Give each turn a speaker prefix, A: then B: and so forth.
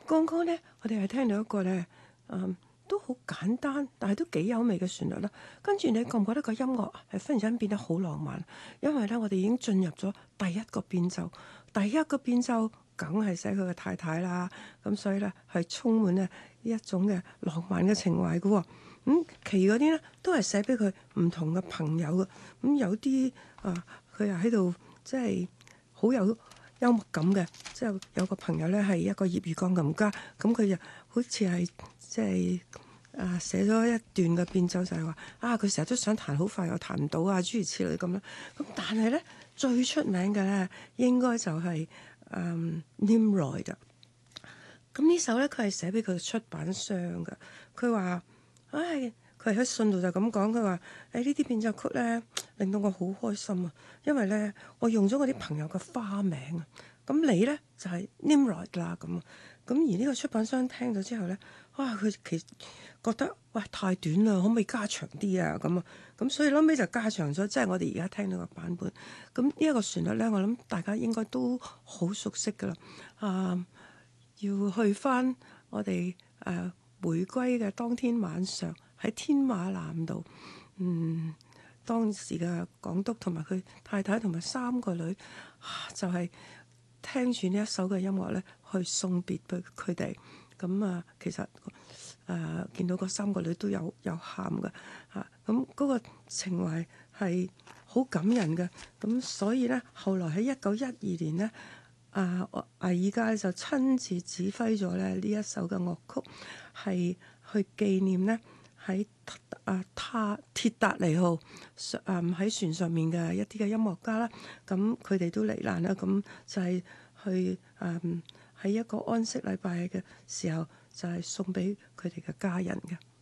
A: 剛剛咧，我哋係聽到一個咧，都好簡單，但係都幾優美嘅旋律啦。跟住你覺唔覺得個音樂係忽然間變得好浪漫？因為咧，我哋已經進入咗第一個變奏，第一個變奏梗係寫佢嘅太太啦。咁所以咧，係充滿咧呢一種嘅浪漫嘅情懷嘅喎。其餘嗰啲咧都係寫俾佢唔同嘅朋友嘅。有啲佢又喺度即係好有幽默感嘅，即係有個朋友咧係一個業餘鋼琴家，咁佢就好似係即係寫咗一段嘅變奏，就係話佢成日都想彈好快又彈唔到啊，諸如此類咁啦。咁但係咧最出名嘅咧應該就係Nimrod。咁呢首咧佢係寫俾佢出版商嘅，佢話佢喺信度就咁講，佢話呢啲變奏曲咧令到我好開心啊，因為咧我用咗我啲朋友嘅花名啊，咁你咧就係 Nimrod 啦咁。咁而呢個出版商聽咗之後咧，佢其實覺得太短啦，可唔可以加長啲啊？咁所以後尾就加長咗，即係我哋而家聽到嘅版本。咁呢一個旋律咧，我諗大家應該都好熟悉㗎啦。要去返我哋回歸嘅當天晚上喺天馬南道，當時嘅港督同埋佢太太同埋3個女，就係聽住呢一首嘅音樂咧，去送別俾佢哋。咁其實見到嗰3個女都有喊嘅嚇，咁嗰個情懷係好感人嘅。咁所以咧，後來喺1912年咧。藝爾家就親自指揮咗咧呢一首嘅樂曲，係去紀念呢喺鐵達尼號喺船上面嘅一啲嘅音樂家啦。咁佢哋都罹難啦，咁就係去喺一個安息禮拜嘅時候，就係送俾佢哋嘅家人嘅。